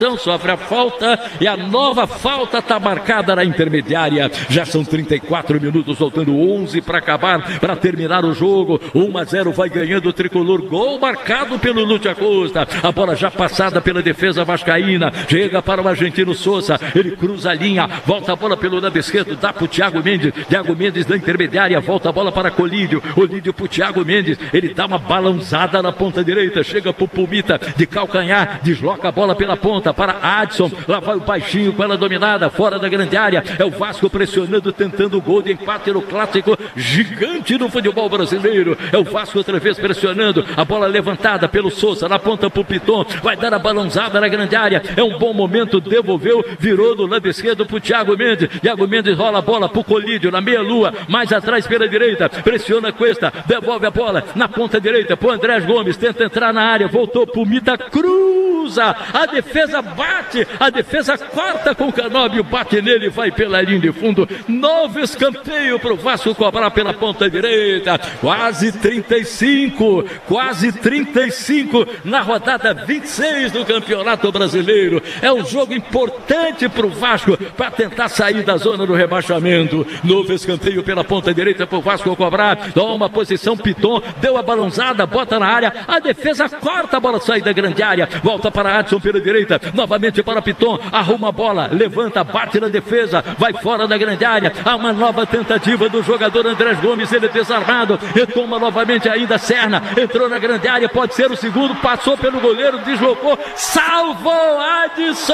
Sofre a falta e a nova falta está marcada na intermediária. Já são 34 minutos, faltando 11 para acabar, para terminar o jogo. 1-0 vai ganhando o tricolor. Gol marcado pelo Lúcio Acosta. A bola já passada pela defesa vascaína. Chega para o argentino Souza. Ele cruza a linha, volta a bola pelo lado esquerdo, dá para o Thiago Mendes. Thiago Mendes na intermediária, volta a bola para Colídio. Olídio para o Thiago Mendes. Ele dá uma balançada na ponta direita. Chega para o Pumita de calcanhar, desloca a bola pela ponta para Adson, lá vai o baixinho com ela dominada, fora da grande área, é o Vasco pressionando, tentando o gol de empate no clássico gigante do futebol brasileiro, é o Vasco outra vez pressionando, a bola levantada pelo Souza, na ponta pro Piton, vai dar a balançada na grande área, é um bom momento, devolveu, virou do lado esquerdo pro Thiago Mendes rola a bola pro Colídio, na meia lua, mais atrás pela direita, pressiona Cuesta, devolve a bola na ponta direita pro Andrés Gomes, tenta entrar na área, voltou pro Mita, cruza, a defesa bate, a defesa corta com o Canóbio, bate nele, vai pela linha de fundo, novo escanteio para o Vasco cobrar pela ponta direita, quase 35 na rodada 26 do Campeonato Brasileiro, é um jogo importante para o Vasco, para tentar sair da zona do rebaixamento, novo escanteio pela ponta direita para o Vasco cobrar, toma posição Piton, deu a balançada, bota na área, a defesa corta, a bola sai da grande área, volta para Adson pela direita, novamente para Piton, arruma a bola, levanta, bate na defesa, vai fora da grande área, há uma nova tentativa do jogador Andrés Gomes, ele é desarmado, retoma novamente ainda Serna, entrou na grande área, pode ser o segundo, passou pelo goleiro, deslocou, salvou Adson!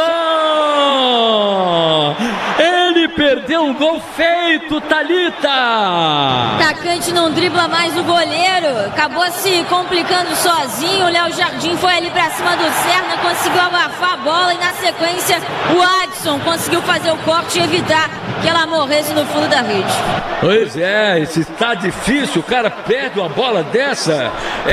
Ele perdeu um gol feito, Thalita! O atacante não dribla mais o goleiro, acabou se complicando sozinho, o Léo Jardim foi ali pra cima do Serna, conseguiu abafar a bola e na sequência o Adson conseguiu fazer o corte e evitar que ela morresse no fundo da rede. Pois é, se tá difícil, o cara perde uma bola dessa,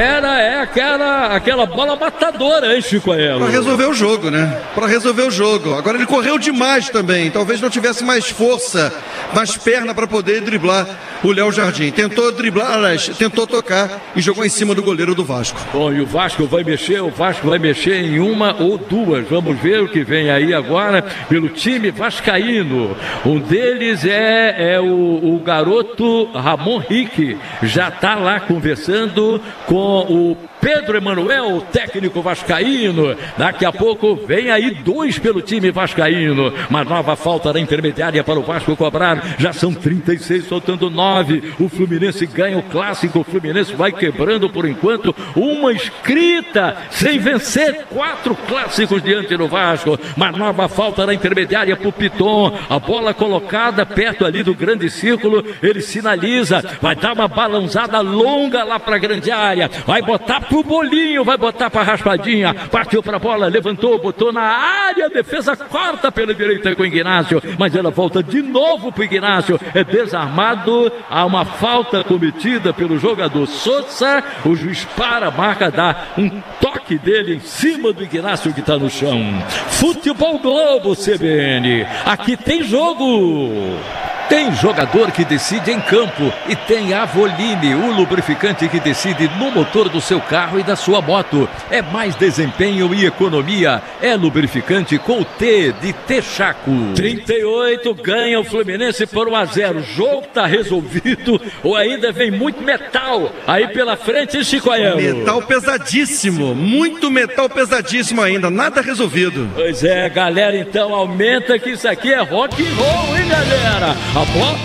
aquela bola matadora, hein, Chico Aelo? Pra resolver o jogo, né? Pra resolver o jogo. Agora ele correu demais também, talvez não tivesse mais força, mais perna para poder driblar o Léo Jardim. Tentou driblar, aliás, tentou tocar e jogou em cima do goleiro do Vasco. Bom, e o Vasco vai mexer em uma ou duas, vamos ver o que vem aí agora pelo time vascaíno. Um deles é o garoto Ramon Rick, já está lá conversando com o Pedro Emanuel, o técnico vascaíno. Daqui a pouco vem aí dois pelo time vascaíno. Uma nova falta na intermediária para o Vasco cobrar. Já são 36, faltando 9. O Fluminense ganha o clássico. O Fluminense vai quebrando por enquanto uma escrita sem vencer 4 clássicos diante do Vasco. Uma nova falta na intermediária para o Piton. A bola colocada perto ali do grande círculo. Ele sinaliza. Vai dar uma balançada longa lá para a grande área. Vai botar pro bolinho, vai botar pra raspadinha, partiu pra bola, levantou, botou na área, defesa corta pela direita com o Ignácio, mas ela volta de novo pro Ignácio, é desarmado, há uma falta cometida pelo jogador Souza, o juiz para a marca, dá um toque dele em cima do Ignácio que tá no chão. Futebol Globo, CBN, aqui tem jogo! Tem jogador que decide em campo e tem Avoline, o lubrificante que decide no motor do seu carro e da sua moto. É mais desempenho e economia. É lubrificante com o T de Texaco. 38, ganha o Fluminense por 1-0. O jogo tá resolvido ou ainda vem muito metal aí pela frente, Chico Aelo? Metal pesadíssimo, muito metal pesadíssimo ainda, nada resolvido. Pois é, galera, então aumenta que isso aqui é rock and roll, hein, galera? A bola...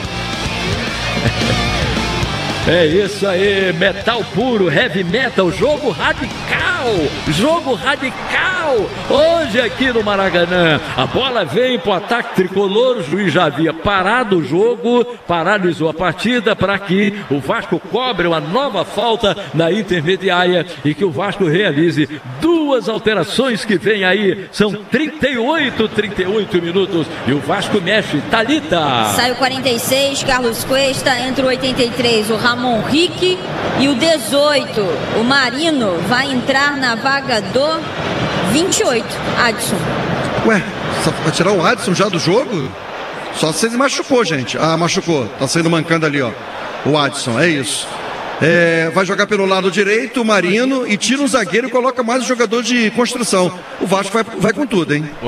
É isso aí, metal puro, heavy metal, jogo radical, hoje aqui no Maracanã. A bola vem para o ataque tricolor, o juiz já havia parado o jogo, paralisou a partida para que o Vasco cobre uma nova falta na intermediária e que o Vasco realize duas alterações que vem aí, são 38 minutos e o Vasco mexe. Thalita. Sai o 46, Carlos Cuesta, entra o 83, o Ramon Rick e o 18, o Marino, vai entrar na vaga do 28, Adson. Ué, só vai tirar o Adson já do jogo? Só se ele machucou, gente. Ah, machucou. Tá saindo mancando ali, ó. O Adson, é isso. vai jogar pelo lado direito, o Marino, e tira um zagueiro e coloca mais um jogador de construção. O Vasco vai com tudo, hein?